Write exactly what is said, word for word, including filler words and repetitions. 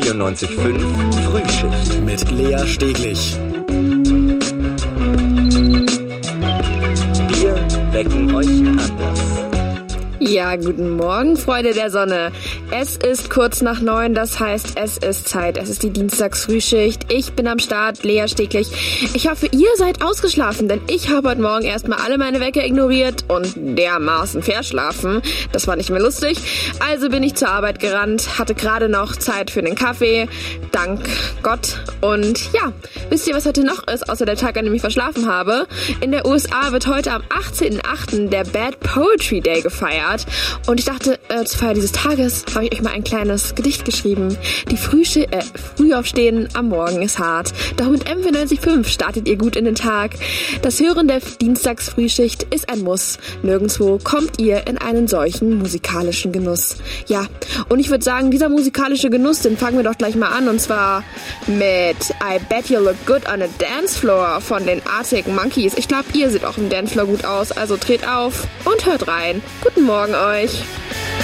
vierundneunzig Komma fünf Frühschicht mit Lea Steglich. Wir wecken euch anders. Ja, guten Morgen, Freunde der Sonne. Es ist kurz nach neun, das heißt, es ist Zeit. Es ist die Dienstagsfrühschicht. Ich bin am Start, Lea Steglich. Ich hoffe, ihr seid ausgeschlafen, denn ich habe heute Morgen erstmal alle meine Wecker ignoriert und dermaßen verschlafen. Das war nicht mehr lustig. Also bin ich zur Arbeit gerannt, hatte gerade noch Zeit für den Kaffee. Dank Gott. Und ja, wisst ihr, was heute noch ist, außer der Tag, an dem ich verschlafen habe? In der U S A wird heute am achtzehnten achten der Bad Poetry Day gefeiert. Und ich dachte, äh, zur Feier dieses Tages habe ich euch mal ein kleines Gedicht geschrieben. Die Frühschi- äh, Frühaufstehen am Morgen ist hart. Doch mit M vierundneunzig Komma fünf startet ihr gut in den Tag. Das Hören der Dienstagsfrühschicht ist ein Muss. Nirgendwo kommt ihr in einen solchen musikalischen Genuss. Ja, und ich würde sagen, dieser musikalische Genuss, den fangen wir doch gleich mal an. Und zwar mit I Bet You Look Good on a Dance Floor von den Arctic Monkeys. Ich glaube, ihr seht auch im Dancefloor gut aus. Also dreht auf und hört rein. Guten Morgen euch.